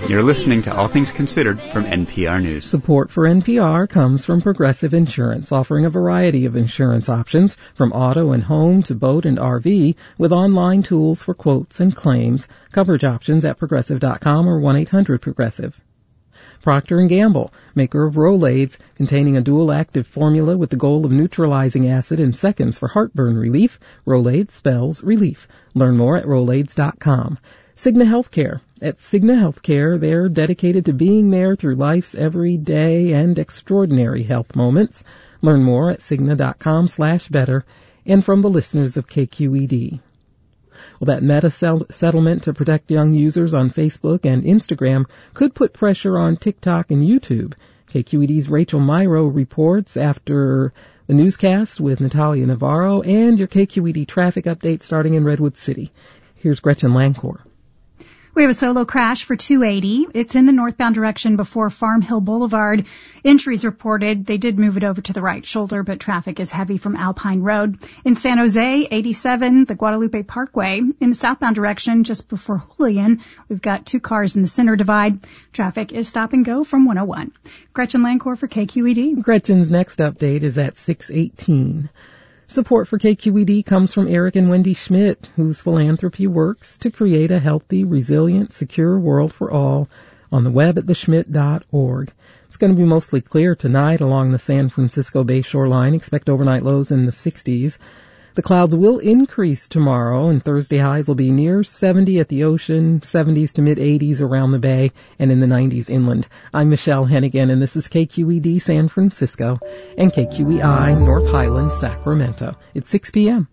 You're listening to All Things Considered from NPR News. Support for NPR comes from Progressive Insurance, offering a variety of insurance options from auto and home to boat and RV with online tools for quotes and claims. Coverage options at Progressive.com or 1-800-PROGRESSIVE. Procter & Gamble, maker of Rolaids, containing a dual-active formula with the goal of neutralizing acid in seconds for heartburn relief. Rolaids spells relief. Learn more at Rolaids.com. Cigna Healthcare. At Cigna Healthcare, they're dedicated to being there through life's everyday and extraordinary health moments. Learn more at Cigna.com/better and from the listeners of KQED. Well, that Meta settlement to protect young users on Facebook and Instagram could put pressure on TikTok and YouTube. KQED's Rachel Myrow reports after the newscast with Natalia Navarro and your KQED traffic update starting in Redwood City. Here's Gretchen Lancor. We have a solo crash for 280. It's in the northbound direction before Farm Hill Boulevard. Injuries reported. They did move it over to the right shoulder, but traffic is heavy from Alpine Road. In San Jose, 87, the Guadalupe Parkway. In the southbound direction, just before Julian, we've got 2 cars in the center divide. Traffic is stop and go from 101. Gretchen Lancor for KQED. Gretchen's next update is at 6:18. Support for KQED comes from Eric and Wendy Schmidt, whose philanthropy works to create a healthy, resilient, secure world for all on the web at theschmidt.org. It's going to be mostly clear tonight along the San Francisco Bay shoreline. Expect overnight lows in the 60s. The clouds will increase tomorrow, and Thursday highs will be near 70 at the ocean, 70s to mid-80s around the bay, and in the 90s inland. I'm Michelle Hennigan, and this is KQED San Francisco and KQEI North Highlands, Sacramento. It's 6 p.m.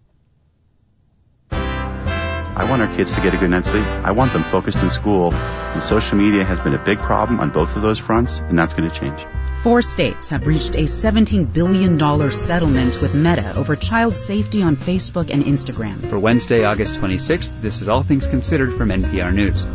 I want our kids to get a good night's sleep. I want them focused in school. And social media has been a big problem on both of those fronts, and that's going to change. 4 states have reached a $17 billion settlement with Meta over child safety on Facebook and Instagram. For Wednesday, August 26th, this is All Things Considered from NPR News.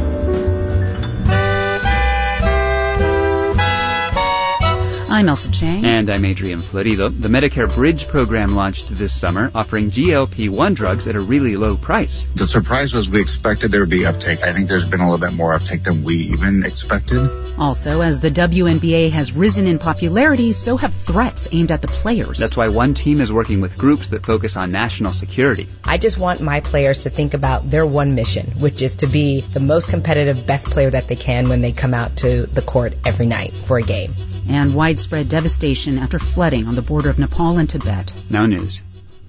I'm Elsa Chang. And I'm Adrian Florido. The Medicare Bridge program launched this summer, offering GLP-1 drugs at a really low price. The surprise was we expected there would be uptake. I think there's been a little bit more uptake than we even expected. Also, as the WNBA has risen in popularity, so have threats aimed at the players. That's why one team is working with groups that focus on national security. I just want my players to think about their one mission, which is to be the most competitive, best player that they can when they come out to the court every night for a game. And widespread devastation after flooding on the border of Nepal and Tibet. Now news.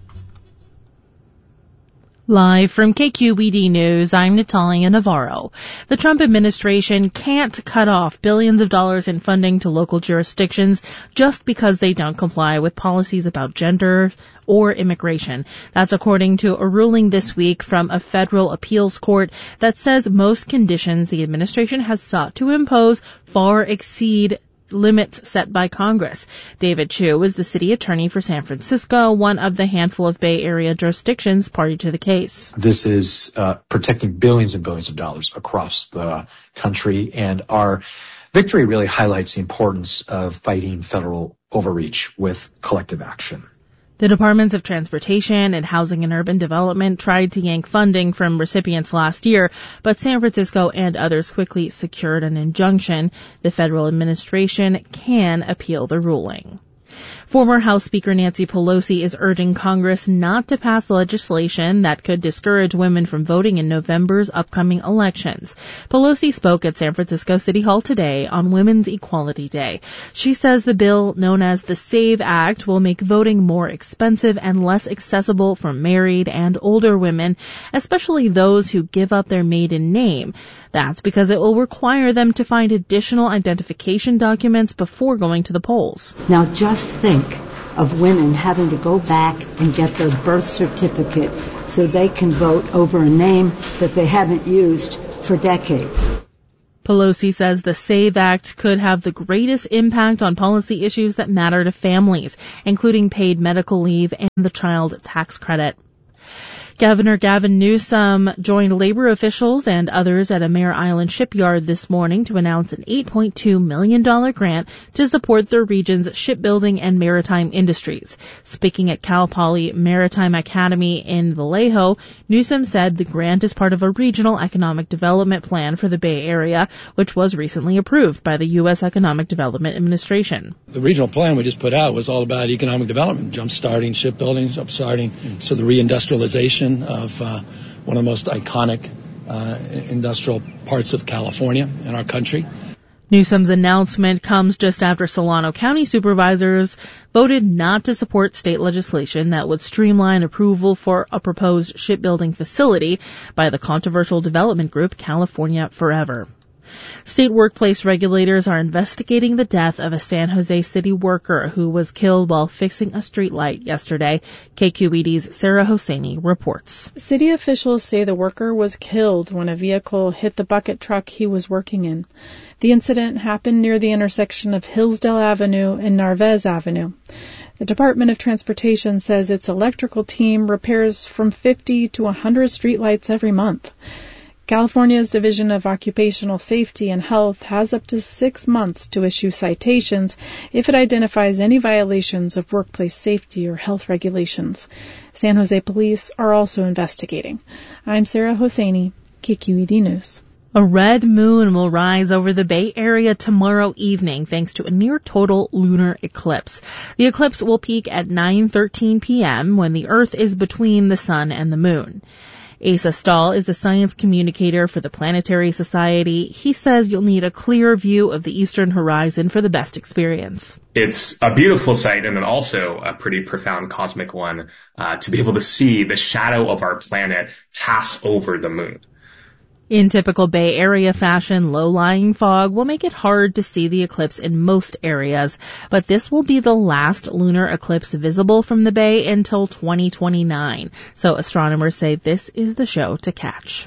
Live from KQED News, I'm Natalia Navarro. The Trump administration can't cut off billions of dollars in funding to local jurisdictions just because they don't comply with policies about gender or immigration. That's according to a ruling this week from a federal appeals court that says most conditions the administration has sought to impose far exceed limits set by Congress. David Chu is the city attorney for San Francisco, one of the handful of Bay Area jurisdictions party to the case. This is protecting billions and billions of dollars across the country, and our victory really highlights the importance of fighting federal overreach with collective action. The Departments of Transportation and Housing and Urban Development tried to yank funding from recipients last year, but San Francisco and others quickly secured an injunction. The federal administration can appeal the ruling. Former House Speaker Nancy Pelosi is urging Congress not to pass legislation that could discourage women from voting in November's upcoming elections. Pelosi spoke at San Francisco City Hall today on Women's Equality Day. She says the bill, known as the SAVE Act, will make voting more expensive and less accessible for married and older women, especially those who give up their maiden name. That's because it will require them to find additional identification documents before going to the polls. Now just think of women having to go back and get their birth certificate so they can vote over a name that they haven't used for decades. Pelosi says the SAVE Act could have the greatest impact on policy issues that matter to families, including paid medical leave and the child tax credit. Governor Gavin Newsom joined labor officials and others at a Mare Island shipyard this morning to announce an $8.2 million grant to support the region's shipbuilding and maritime industries. Speaking at Cal Poly Maritime Academy in Vallejo, Newsom said the grant is part of a regional economic development plan for the Bay Area, which was recently approved by the U.S. Economic Development Administration. The regional plan we just put out was all about economic development, jump-starting shipbuilding, jump-starting so the reindustrialization of one of the most iconic industrial parts of California and our country. Newsom's announcement comes just after Solano County supervisors voted not to support state legislation that would streamline approval for a proposed shipbuilding facility by the controversial development group California Forever. State workplace regulators are investigating the death of a San Jose city worker who was killed while fixing a streetlight yesterday. KQED's Sarah Hosseini reports. City officials say the worker was killed when a vehicle hit the bucket truck he was working in. The incident happened near the intersection of Hillsdale Avenue and Narvaez Avenue. The Department of Transportation says its electrical team repairs from 50 to 100 streetlights every month. California's Division of Occupational Safety and Health has up to 6 months to issue citations if it identifies any violations of workplace safety or health regulations. San Jose police are also investigating. I'm Sarah Hosseini, KQED News. A red moon will rise over the Bay Area tomorrow evening thanks to a near-total lunar eclipse. The eclipse will peak at 9:13 p.m. when the Earth is between the sun and the moon. Asa Stahl is a science communicator for the Planetary Society. He says you'll need a clear view of the eastern horizon for the best experience. It's a beautiful sight and then also a pretty profound cosmic one to be able to see the shadow of our planet pass over the moon. In typical Bay Area fashion, low-lying fog will make it hard to see the eclipse in most areas, but this will be the last lunar eclipse visible from the Bay until 2029. So astronomers say this is the show to catch.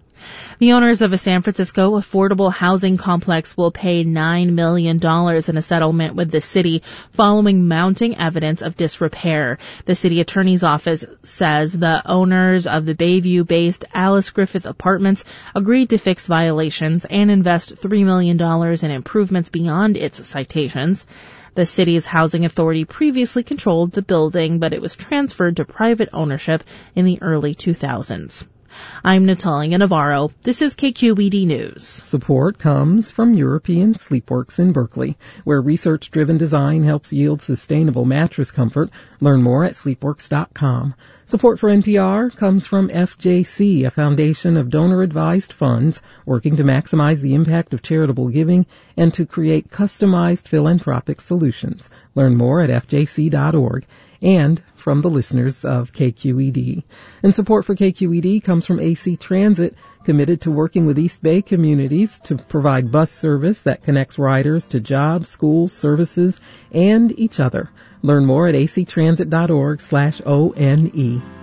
The owners of a San Francisco affordable housing complex will pay $9 million in a settlement with the city following mounting evidence of disrepair. The city attorney's office says the owners of the Bayview-based Alice Griffith Apartments agreed to fix violations and invest $3 million in improvements beyond its citations. The city's housing authority previously controlled the building, but it was transferred to private ownership in the early 2000s. I'm Natalia Navarro. This is KQED News. Support comes from European Sleepworks in Berkeley, where research-driven design helps yield sustainable mattress comfort. Learn more at sleepworks.com. Support for NPR comes from FJC, a foundation of donor-advised funds working to maximize the impact of charitable giving and to create customized philanthropic solutions. Learn more at fjc.org. And from the listeners of KQED. And support for KQED comes from AC Transit, committed to working with East Bay communities to provide bus service that connects riders to jobs, schools, services, and each other. Learn more at actransit.org/ONE.